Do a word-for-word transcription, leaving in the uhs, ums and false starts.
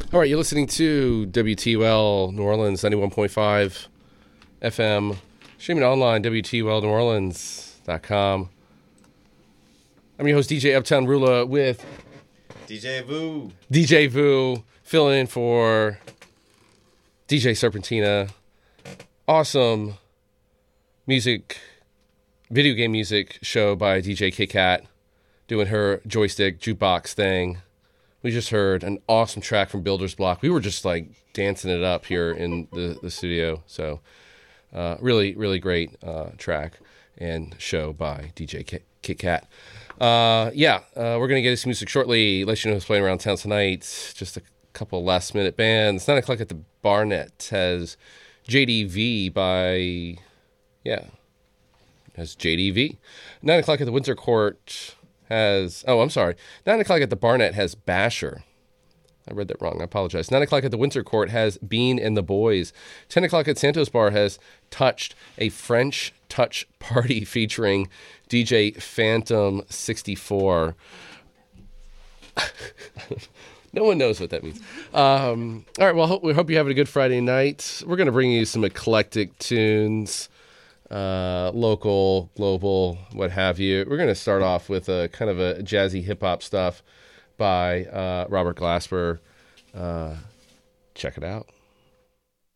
All right, you're listening to W T U L New Orleans, ninety-one point five F M, streaming online, W T U L New Orleans dot com. I'm your host, D J Uptown Rula, with D J Vu. D J Vu, filling in for D J Serpentina. Awesome music, video game music show by D J Kit Kat, doing her joystick jukebox thing. We just heard an awesome track from Builder's Block. We were just like dancing it up here in the, the studio. So uh, really, really great uh, track and show by D J Kit, Kit Kat. Uh, yeah, uh, we're going to get into some music shortly. Let you know who's playing around town tonight. Just a couple last minute bands. nine o'clock at the Barnet has J D V by, yeah, has J D V. nine o'clock at the Winter Court has, oh, I'm sorry. nine o'clock at the Barnet has Basher. I read that wrong. I apologize. nine o'clock at the Winter Court has Bean and the Boys. ten o'clock at Santos Bar has Touched, a French touch party featuring D J Phantom sixty-four. No one knows what that means. Um, all right, well, we hope you're having a good Friday night. We're going to bring you some eclectic tunes. Uh, local, global, what have you. We're going to start off with a kind of a jazzy hip-hop stuff by uh, Robert Glasper. Uh, check it out.